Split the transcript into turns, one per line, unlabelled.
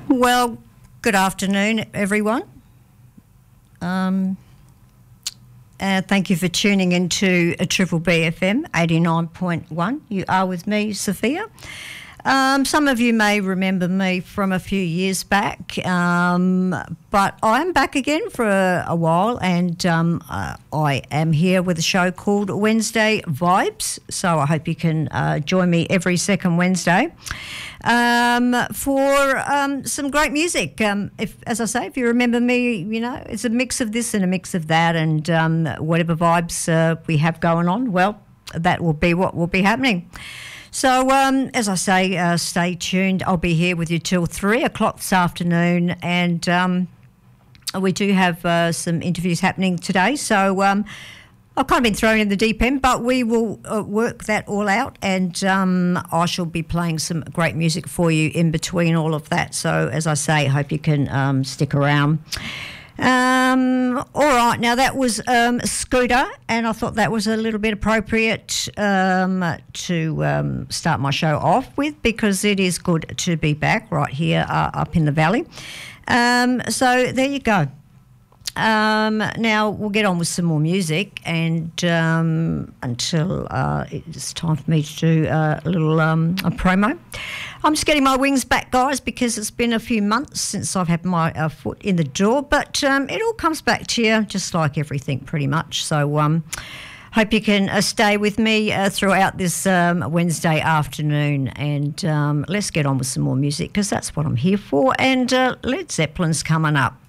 Well, good afternoon, everyone. Thank you for tuning into a Triple B FM 89.1. You are with me, Sophia. Some of you may remember me from a few years back, but I'm back again for a while, and I am here with a show called Wednesday Vibes. So I hope you can join me every second Wednesday for some great music. If you remember me, you know, it's a mix of this and a mix of that, and whatever vibes we have going on, well, that will be what will be happening. So, as I say, stay tuned. I'll be here with you till 3 o'clock this afternoon, and we do have some interviews happening today. So, I've kind of been thrown in the deep end, but we will work that all out, and I shall be playing some great music for you in between all of that. So, as I say, I hope you can stick around. All right, now that was Scooter, and I thought that was a little bit appropriate to start my show off with, because it is good to be back right here up in the valley. So there you go. Now we'll get on with some more music, and until it's time for me to do a little a promo. I'm just getting my wings back, guys, because it's been a few months since I've had my foot in the door, but it all comes back to you, just like everything pretty much. So hope you can stay with me throughout this Wednesday afternoon, and let's get on with some more music, because that's what I'm here for, and Led Zeppelin's coming up.